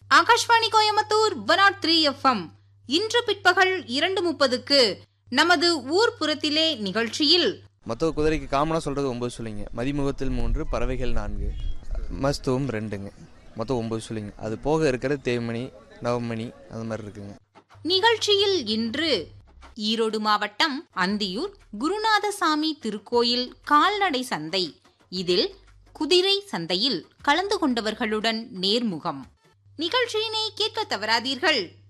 Akashvani Coimbatore 103 FM. இன்று பிற்பகல் 2:30க்கு நமது ஊர்ப்புறத்திலே நிகழ்ச்சியில் மொத்த குதிரைக்கு காமனாக சொல்கிறது 9 சொல்லிங்க. மதிமுகத்தில் 3, பறவைகள் 4, மஸ்துவம் 2ங்க. மொத்தம் 9 சொல்லிங்க. அது போக இருக்கிறது தேவமணி, நவமணி, அது மாதிரி இருக்குங்க. நிகழ்ச்சியில் இன்று ஈரோடு மாவட்டம் அந்தியூர் குருநாதசாமி திருக்கோயில் கால்நடை சந்தை. இதில் குதிரை சந்தையில் கலந்து கொண்டவர்களுடன் நேர்முகம். நிகழ்ச்சியினை கேட்க தவறாதீர்கள்.